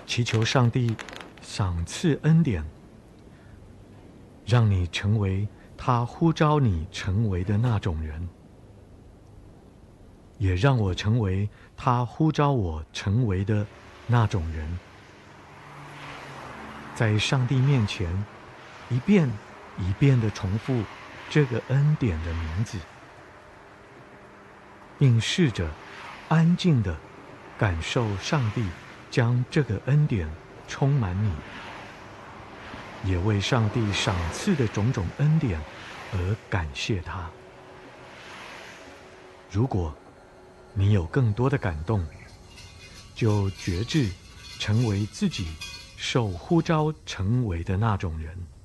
祈求上帝赏赐恩典，让你成为他呼召你成为的那种人，也让我成为他呼召我成为的那种人。在上帝面前，一遍一遍地重复这个恩典的名字，并试着安静地感受上帝将这个恩典充满你，也为上帝赏赐的种种恩典而感谢他。如果你有更多的感动，就决志成为自己受呼召成为的那种人。